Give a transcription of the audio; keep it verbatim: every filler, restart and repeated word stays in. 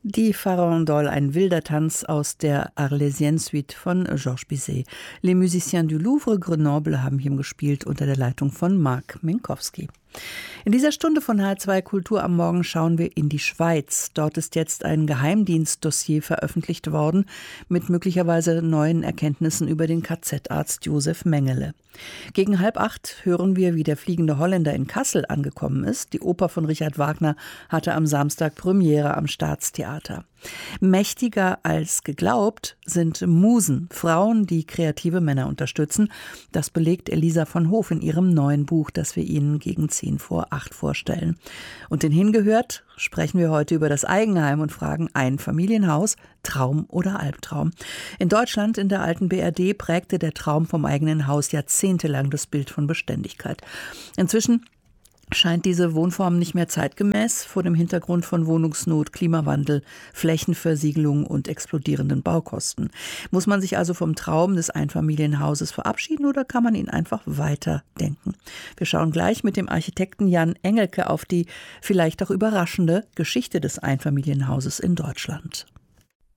Die Farandole, ein wilder Tanz aus der Arlésienne-Suite von Georges Bizet. Les Musiciens du Louvre Grenoble haben hier gespielt unter der Leitung von Marc Minkowski. In dieser Stunde von H R zwei Kultur am Morgen schauen wir in die Schweiz. Dort ist jetzt ein Geheimdienstdossier veröffentlicht worden mit möglicherweise neuen Erkenntnissen über den K Z-Arzt Josef Mengele. Gegen halb acht hören wir, wie der fliegende Holländer in Kassel angekommen ist. Die Oper von Richard Wagner hatte am Samstag Premiere am Staatstheater. Mächtiger als geglaubt sind Musen, Frauen, die kreative Männer unterstützen. Das belegt Elisa von Hof in ihrem neuen Buch, das wir Ihnen gegen zehn vor acht vorstellen. Und den hingehört, sprechen wir heute über das Eigenheim und fragen: Einfamilienhaus, Traum oder Albtraum? In Deutschland, in der alten B R D, prägte der Traum vom eigenen Haus jahrzehntelang das Bild von Beständigkeit. Inzwischen scheint diese Wohnform nicht mehr zeitgemäß vor dem Hintergrund von Wohnungsnot, Klimawandel, Flächenversiegelung und explodierenden Baukosten. Muss man sich also vom Traum des Einfamilienhauses verabschieden oder kann man ihn einfach weiterdenken? Wir schauen gleich mit dem Architekten Jan Engelke auf die vielleicht auch überraschende Geschichte des Einfamilienhauses in Deutschland.